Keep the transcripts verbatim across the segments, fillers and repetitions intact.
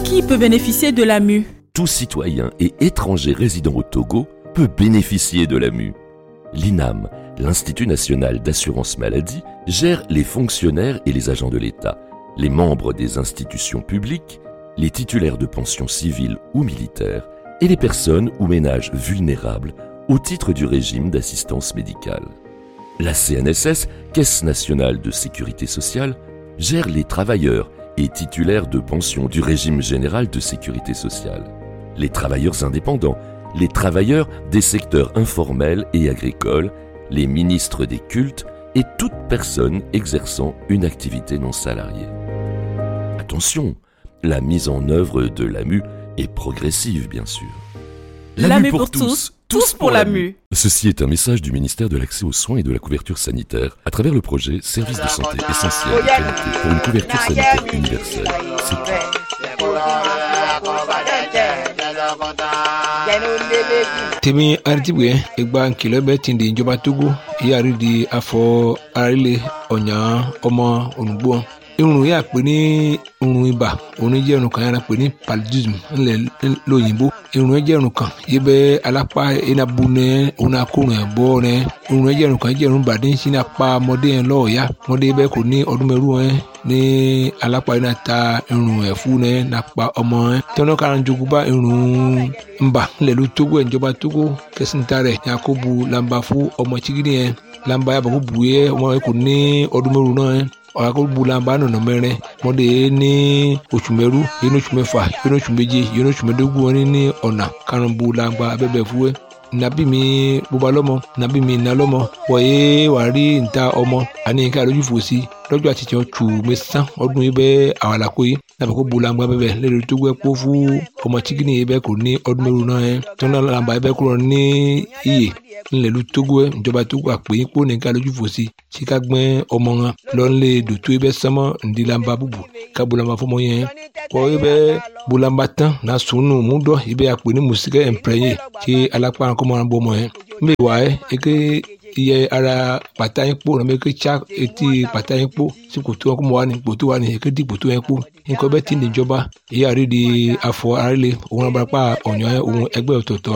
Qui peut bénéficier de l'A M U? Tout citoyen et étranger résidant au Togo peut bénéficier de l'A M U. L'I N A M, l'Institut national d'assurance maladie, gère les fonctionnaires et les agents de l'État, les membres des institutions publiques, les titulaires de pensions civiles ou militaires et les personnes ou ménages vulnérables au titre du régime d'assistance médicale. La C N S S, Caisse nationale de sécurité sociale, gère les travailleurs et titulaires de pensions du régime général de sécurité sociale, les travailleurs indépendants, les travailleurs des secteurs informels et agricoles, les ministres des cultes et toute personne exerçant une activité non salariée. Attention, la mise en œuvre de l'A M U est progressive, bien sûr. L'A M U pour tous, tous pour l'A M U. Ceci est un message du ministère de l'Accès aux soins et de la couverture sanitaire à travers le projet Service de santé essentiel de qualité pour une couverture sanitaire universelle. C'est tout. Temi aritibuye egba nkele be tindi ìjọba Togo yari di afọ arile onya ọmọ onugbo irun ya pè ní irun ibà òun jẹ́ irun kan yàrá pè ní paludism ńlẹ̀ lóyìnbó irun jẹ́ irun kan yíbẹ̀ alápá enabu nẹ òun akórun ẹ̀ bọ́ nẹ irun jẹ́ irun kan jẹ́ irun bàdé ń sin apá ọmọdé yẹn lọ́ọ̀ọ́yá ọmọdé bẹ́ẹ̀ kò ní ọdún mẹ́rù ẹ̀ ní alápá yẹn ta irun ẹ̀ fún ẹ̀ nàpa ọmọ ẹ̀ tẹ́wọ́n kára ń jogún bá irun ńbà ńlẹ̀ ló Togo ẹ̀ ìjọba Togo kẹsìntà rẹ̀ yakubu lamba fún ọmọ chigidi yẹn lamba yàbọ̀ kó bu yẹ ọmọ yẹn kò ní ọdún mẹ́rù náà ẹ̀ ọ̀rọ̀ bulamba nọ̀nà mẹ́rin mọ́dé ní oṣù mẹ́rú yẹn ní oṣù mẹ́fà yẹn ní oṣù méje yẹn ní oṣù mẹ́dógún wọn ní ọ̀nà karùn-ún bulamba abẹ́bẹ̀ fúwẹ́ nàbí mi bóba lọ́mọ nàbí mi nà lọ́mọ wọ̀nyé wà rí níta ọmọ àní ká lójú fò sí lọ́jọ́ àti tiẹ̀ tù mí sán ọdún yìí bẹ́ẹ̀ àwọn àlàkó yìí nàbí kó bulamba bẹ́ẹ̀ lẹ́nu tó gbẹ́ kó fún ọmọ chikini yìí bẹ́ẹ̀ kò ní ọdún mẹ́rù náà yẹn tọ́nà làǹbà yìí bẹ́ẹ̀ kúrò ní iye ńlẹ̀lú Togo ẹ̀ ìjọba Togo àpè yín kó nìkan lójú fò sí tí ká gbẹ́ ọmọ wọn lọ́nlé dòtó ibẹ̀ sánmọ́ ńdílamba búbu ká bulamba fọmọ yẹn kọ́ ibẹ̀ bulamba tán na sùnù múdọ̀ ibẹ̀ àpè ní mùsíkẹ́ ẹ̀ǹpẹ̀rẹ̀yìn tí alápá kọ́mọ́ ara bọ́ ọmọ yẹn mbẹ́ wà ẹ́ eke iye ara pàtà yín kpó nàbẹ́ eke tsa etí pàtà yín kpó sí kòtò wọn kọ́mọ́ wà ní kòtò wà ní eke di kòtò yẹn kpó nǹkan bẹ́ẹ̀ tí níjọba èyí àrí di afọ arílẹ̀ òun abarapá ọ̀yàn òun ẹgbẹ́ ọ̀tọ̀ọ̀tọ̀.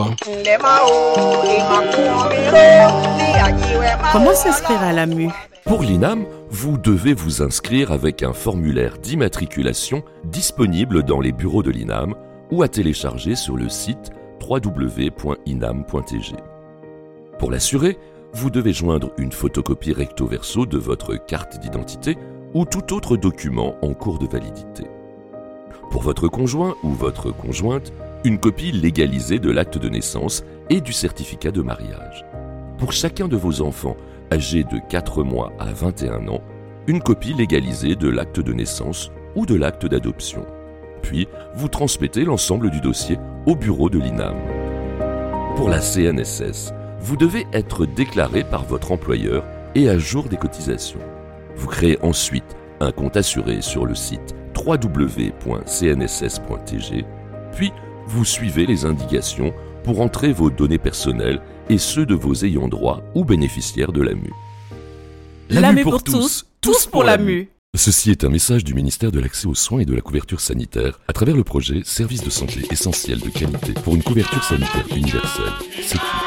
Comment s'inscrire à l'A M U? Pour l'I N A M, vous devez vous inscrire avec un formulaire d'immatriculation disponible dans les bureaux de l'I N A M ou à télécharger sur le site w w w point inam point t g. Pour l'assurer, vous devez joindre une photocopie recto verso de votre carte d'identité ou tout autre document en cours de validité. Pour votre conjoint ou votre conjointe, une copie légalisée de l'acte de naissance et du certificat de mariage. Pour chacun de vos enfants âgés de quatre mois à vingt et un ans, une copie légalisée de l'acte de naissance ou de l'acte d'adoption. Puis, vous transmettez l'ensemble du dossier au bureau de l'I N A M. Pour la C N S S, vous devez être déclaré par votre employeur et à jour des cotisations. Vous créez ensuite un compte assuré sur le site w w w point c n s s point t g, puis vous suivez les indications pour entrer vos données personnelles et ceux de vos ayants droit ou bénéficiaires de l'A M U. L'A M U pour tous, tous pour l'A M U. Ceci est un message du ministère de l'Accès aux soins et de la couverture sanitaire à travers le projet Service de santé essentiel de qualité pour une couverture sanitaire universelle. C'est tout.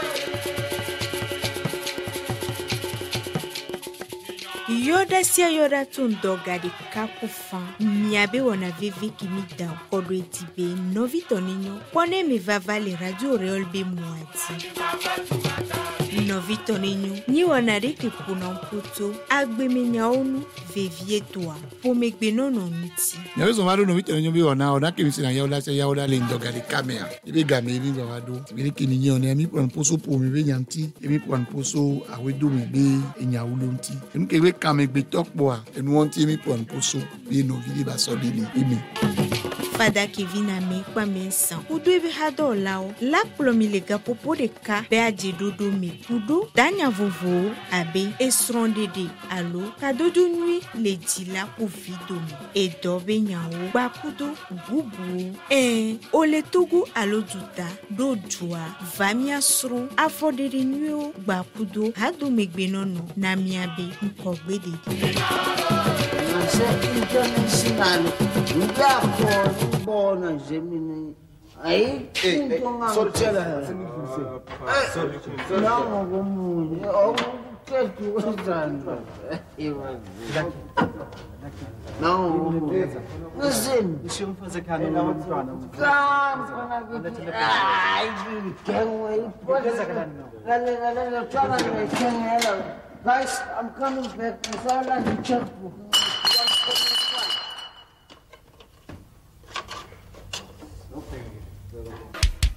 Yoda sia yoda tun dogadi kaku fan miabe wana vivi kimi da kodo etibe novito ninyo pone mi vava le radio reol be muati novito ninyo ni wana reki kuna mputo agbe mi nyaonu vevie toa po megbe nono nuti nyawezo maru novito ninyo bi wana ona kimi sina yoda sia yoda le ndogadi kamea ibe game ni ba wado ibe kini nyo ne mi pon poso po mi be nyanti emi pon poso awedo mi be enyawulonti emi kewe kame gbe tokboa enu won ti mi pon poso bi no vidi ba so dini imi Fada Kevin ame kwa mensan udo ebe hado lao la plomi le gapopo de ka be aje dodo me udo danya vovo abe esronde de alo kadodo nui le dila ku vido e dobe nyawo gba kudo bubu eh o le togo alo duta do jua vamia sro afode de nui gba kudo hado megbe nono na miabe nkogbe de International, we got for bona Gemini. Aí, então, sorry, sorry. Não, como eu quero que usando. Não, listen. Deixa eu fazer cara no plano. Calma, ai, quem vai? Pode ser que não. Galera, galera, tchau, galera, quem é ela? Guys, I'm coming back. I saw like a checkbook.